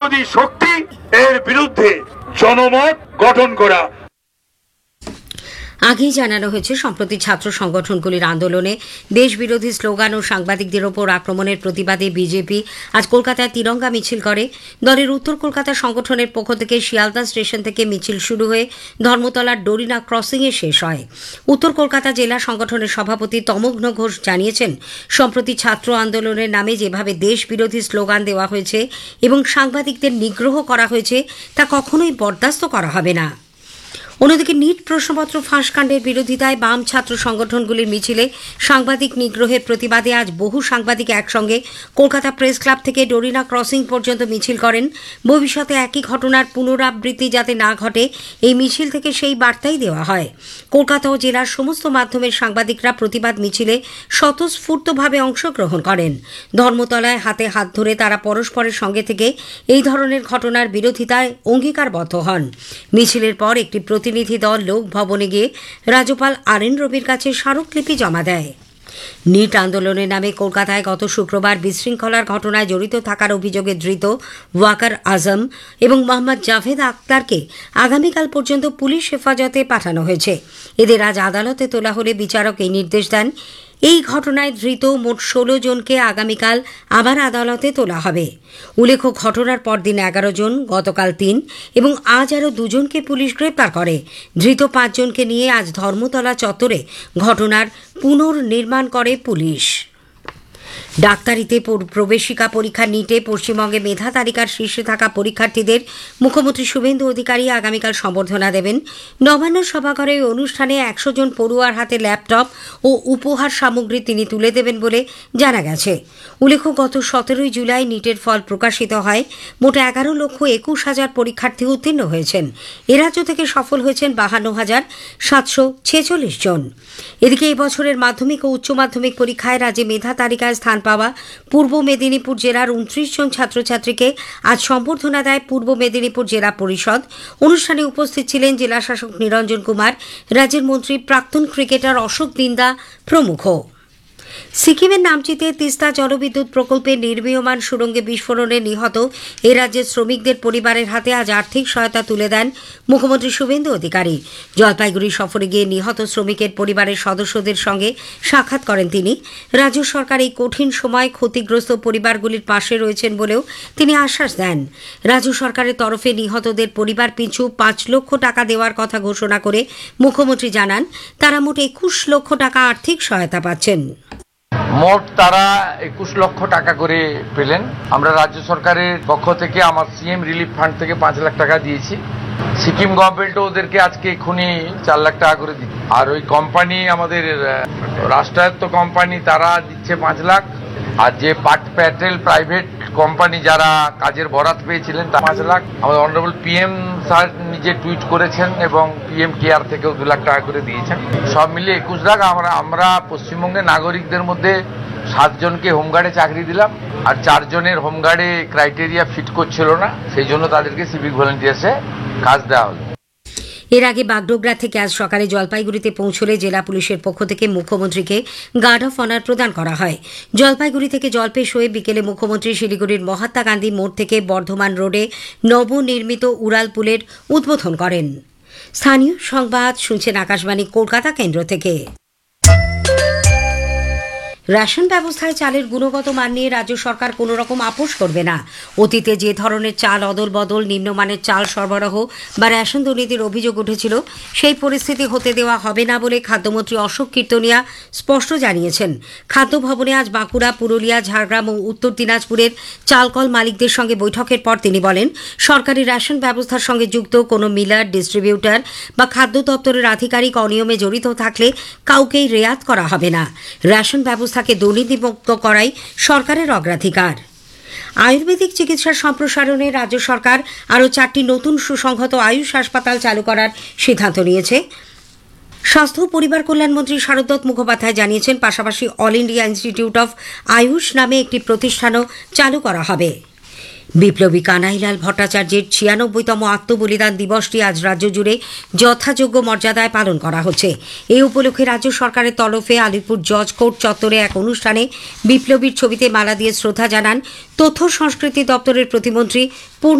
বিরোধী শক্তি, এর বিরুদ্ধে জনমত গঠন করা। আগেই জানানো হয়েছে, সম্প্রতি ছাত্র সংগঠনগুলির আন্দোলনে দেশবিরোধী স্লোগান ও সাংবাদিকদের ওপর আক্রমণের প্রতিবাদে বিজেপি আজ কলকাতায় তিরঙ্গা মিছিল করে। দলের উত্তর কলকাতা সংগঠনের পক্ষ থেকে শিয়ালদা স্টেশন থেকে মিছিল শুরু হয়ে ধর্মতলার ডোরিনা ক্রসিংয়ে শেষ হয়। উত্তর কলকাতা জেলা সংগঠনের সভাপতি তমগ্ন ঘোষ জানিয়েছেন, সম্প্রতি ছাত্র আন্দোলনের নামে যেভাবে দেশবিরোধী স্লোগান দেওয়া হয়েছে এবং সাংবাদিকদের নিগ্রহ করা হয়েছে তা কখনোই বরদাস্ত করা হবে না। অন্যদিকে নিট প্রশ্নপত্র ফাঁসকাণ্ডের বিরোধিতায় বাম ছাত্র সংগঠনগুলির মিছিলে সাংবাদিক নিগ্রহের প্রতিবাদে আজ বহু সাংবাদিক একসঙ্গে কলকাতা প্রেস ক্লাব থেকে ডোরিনা ক্রসিং পর্যন্ত মিছিল করেন। ভবিষ্যতে একই ঘটনার পুনরাবৃত্তি যাতে না ঘটে, এই মিছিল থেকে সেই বার্তাই দেওয়া হয়। কলকাতা ও জেলার সমস্ত মাধ্যমের সাংবাদিকরা প্রতিবাদ মিছিলে স্বতঃস্ফূর্তভাবে অংশগ্রহণ করেন। ধর্মতলায় হাতে হাত ধরে তারা পরস্পরের সঙ্গে থেকে এই ধরনের ঘটনার বিরোধিতায় অঙ্গীকারবদ্ধ হন। মিছিলের পর একটি প্রতিনিধি দল লোক ভবনে গিয়ে রাজ্যপাল আরএন রবির কাছে স্মারকলিপি জমা দেয়। নিট আন্দোলনের নামে কলকাতায় গত শুক্রবার বিশৃঙ্খলার ঘটনায় জড়িত থাকার অভিযোগে ধৃত ওয়াকার আজম এবং মোহাম্মদ জাভেদ আক্তারকে আগামীকাল পর্যন্ত পুলিশ হেফাজতে পাঠানো হয়েছে। এদের আজ আদালতে তোলা হলে বিচারক এই নির্দেশ দেন। এই ঘটনায় ধৃত মোট 16 জনকে আগামীকাল আবার আদালতে তোলা হবে। উল্লেখ্য, ঘটনার পরদিন 11 জন, গতকাল 3 এবং আজ আরও 2 জনকে পুলিশ গ্রেপ্তার করে। ধৃত 5 জনকে নিয়ে আজ ধর্মতলা চত্বরে ঘটনার পুনর্নির্মাণ করে পুলিশ। ডাক্তারিতে প্রবেশিকা পরীক্ষা নিটে পশ্চিমবঙ্গে মেধা তালিকার শীর্ষে থাকা পরীক্ষার্থীদের মুখ্যমন্ত্রী শুভেন্দু অধিকারী আগামীকাল সম্বর্ধনা দেবেন। নবান্ন সভাঘরে ওই অনুষ্ঠানে 100 জন পড়ুয়ার হাতে ল্যাপটপ ও উপহার সামগ্রী তিনি তুলে দেবেন বলে জানা গেছে। উল্লেখ্য, গত 17 জুলাই নিটের ফল প্রকাশিত হয়। মোট 11,21,000 পরীক্ষার্থী উত্তীর্ণ হয়েছেন। এ রাজ্য থেকে সফল হয়েছেন 52,746 জন। এদিকে এই বছরের মাধ্যমিক ও উচ্চ মাধ্যমিক পরীক্ষায় রাজ্যে মেধা তালিকায় স্থান পাওয়া পূর্ব মেদিনীপুর জেলার 29 জন ছাত্রছাত্রীকে আজ সম্বর্ধনা দেয় পূর্ব মেদিনীপুর জেলা পরিষদ। অনুষ্ঠানে উপস্থিত ছিলেন জেলা শাসক নিরঞ্জন কুমার, রাজ্যের মন্ত্রী, প্রাক্তন ক্রিকেটার অশোক দিন্দা প্রমুখ। সিকিমের নামচিতে তিস্তা জলবিদ্যুৎ প্রকল্পে নির্মীয়মান সুড়ঙ্গে বিস্ফোরণে নিহত এ রাজ্যের শ্রমিকদের পরিবারের হাতে আজ আর্থিক সহায়তা তুলে দেন মুখ্যমন্ত্রী শুভেন্দু অধিকারী। জলপাইগুড়ি সফরে গিয়ে নিহত শ্রমিকের পরিবারের সদস্যদের সঙ্গে সাক্ষাৎ করেন তিনি। রাজ্য সরকার এই কঠিন সময় ক্ষতিগ্রস্ত পরিবারগুলির পাশে রয়েছেন বলেও তিনি আশ্বাস দেন। রাজ্য সরকারের তরফে নিহতদের পরিবার পিছু 5 লক্ষ টাকা দেওয়ার কথা ঘোষণা করে মুখ্যমন্ত্রী জানান, তারা মোট 21 লক্ষ টাকা আর্থিক সহায়তা পাচ্ছেন। মোট তারা 21 লক্ষ টাকা করে পেলেন। আমরা রাজ্য সরকারের পক্ষ থেকে আমার সিএম রিলিফ ফান্ড থেকে 5 লাখ টাকা দিয়েছি। সিকিম গভর্নমেন্টও ওদেরকে আজকে এক্ষুনি 4 লাখ টাকা করে দিচ্ছে। আর ওই কোম্পানি, আমাদের রাষ্ট্রায়ত্ত কোম্পানি, তারা দিচ্ছে 5 লাখ। আর যে প্যাটেল প্রাইভেট কোম্পানি যারা কাজের বরাত পেয়েছিলেন তা 5 লাখ। আমাদের অনারেবল পিএম স্যার নিজে টুইট করেছেন এবং পিএম কেয়ার থেকেও 2 লাখ টাকা করে দিয়েছেন। সব মিলিয়ে 21 লাখ। আমরা পশ্চিমবঙ্গের নাগরিকদের মধ্যে 7 জনকে হোমগার্ডে চাকরি দিলাম, আর 4 জনের হোমগার্ডে ক্রাইটেরিয়া ফিট করছিল না, সেই জন্য তাদেরকে সিভিক ভলেন্টিয়ার্সে কাজ দেওয়া হলো। এর আগে বাগডোগরা থেকে আজ সকালে জলপাইগুড়িতে পৌঁছলে জেলা পুলিশের পক্ষ থেকে মুখ্যমন্ত্রীকে গার্ড অফ অনার প্রদান করা হয়। জলপাইগুড়ি থেকে জলপেশ হয়ে বিকেলে মুখ্যমন্ত্রী শিলিগুড়ির মহাত্মা গান্ধী মোড় থেকে বর্ধমান রোডে নবনির্মিত উড়াল পুলের উদ্বোধন করেন। স্থানীয় সংবাদ শুনছেন আকাশবাণী কলকাতা কেন্দ্র থেকে। রেশন ব্যবস্থায় চালের গুণগত মান নিয়ে রাজ্য সরকার কোনো রকম আপোষ করবে না। অতীতে যে ধরনের চাল অদল বদল, নিম্নমানের চাল সরবরাহ বা রেশন দুর্নীতির অভিযোগ উঠেছিল, সেই পরিস্থিতি হতে দেওয়া হবে না বলে খাদ্যমন্ত্রী অশোক কীর্তনিয়া স্পষ্ট জানিয়েছেন। খাদ্য ভবনে আজ বাঁকুড়া, পুরুলিয়া, ঝাড়গ্রাম ও উত্তর দিনাজপুরের চালকল মালিকদের সঙ্গে বৈঠকের পর তিনি বলেন, সরকারি রেশন ব্যবস্থার সঙ্গে যুক্ত কোনো মিলার, ডিস্ট্রিবিউটর বা খাদ্য দপ্তরের আধিকারিক অনিয়মে জড়িত থাকলে কাউকেই রেয়াত করা হবে না। রেশন ব্যবস্থাকে দুর্নীতিমুক্ত করাই সরকারের অগ্রাধিকার। আয়ুর্বেদিক চিকিৎসার সম্প্রসারণে রাজ্য সরকার আরও 4টি নতুন সুসংহত আয়ুষ হাসপাতাল চালু করার সিদ্ধান্ত নিয়েছে। স্বাস্থ্য ও পরিবার কল্যাণমন্ত্রী শারদ মুখোপাধ্যায় জানিয়েছেন, পাশাপাশি all India institute of Ayush নামে একটি প্রতিষ্ঠানও চালু করা হবে। বিপ্লবী কানাইলাল ভট্টাচার্যের 96তম আত্মবলিদান দিবসটি আজ রাজ্য জুড়ে যথাযোগ্য মর্যাদায় পালন করা হচ্ছে। এই উপলক্ষে রাজ্য সরকারের তরফে আলিপুর জজ কোর্ট চত্বরে এক অনুষ্ঠানে বিপ্লবীর ছবিতে মালা দিয়ে শ্রদ্ধা জানান তথ্য সংস্কৃতি দপ্তরের প্রতিমন্ত্রী